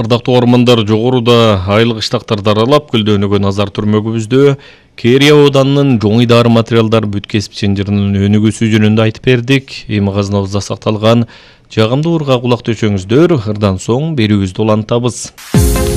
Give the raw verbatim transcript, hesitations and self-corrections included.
Ардактуу угармандар, жогоруда айыл кыштактарды аралап көлдөөнүгө назар түрмөгүбүздө Керия Оданынын жоң идары материалдар бүт кесип ченжиринин өнүгүүсү жөнүндө айтып бердик. Эми казынабызда сакталган жагымдуу ырга кулак төшөңүздөр, ырдан соң берүүбүздү улантабыз.